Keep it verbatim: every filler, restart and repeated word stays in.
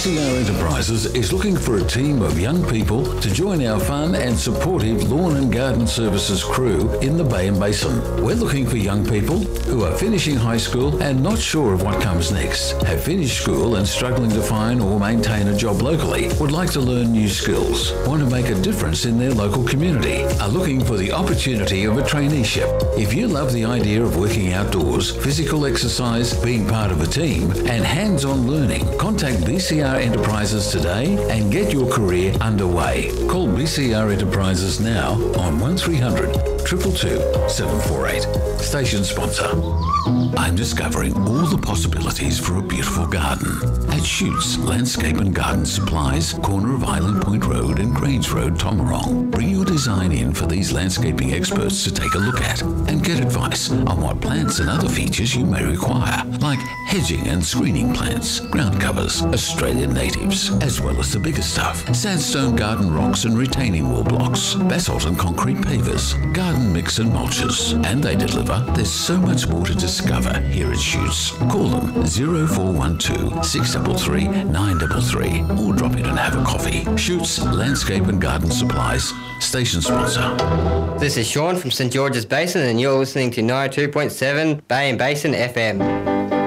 C R Enterprises is looking for a team of young people to join our fun and supportive lawn and garden services crew in the Bay and Basin. We're looking for young people who are finishing high school and not sure of what comes next, have finished school and struggling to find or maintain a job locally, would like to learn new skills, want to make a difference in their local community, are looking for the opportunity of a traineeship. If you love the idea of working outdoors, physical exercise, being part of a team, and hands-on learning, contact B C R Enterprises today and get your career underway. Call B C R Enterprises now on one three hundred, two two two, seven four eight. Station sponsor. I'm discovering all the possibilities for a beautiful garden. At Shoots Landscape and Garden Supplies, corner of Island Point Road and Grange Road, Tomarong. Bring your design in for these landscaping experts to take a look at and get advice on what plants and other features you may require, like hedging and screening plants, ground covers, Australian natives, as well as the bigger stuff, sandstone garden rocks and retaining wall blocks, basalt and concrete pavers, garden mix and mulches. And they deliver. There's so much more to discover here at Shoots. Call them zero four one two, six three three, nine three three or drop in and have a coffee. Shoots Landscape and Garden Supplies, station sponsor. This is Sean from St George's Basin and you're listening to ninety-two point seven Bay and Basin F M.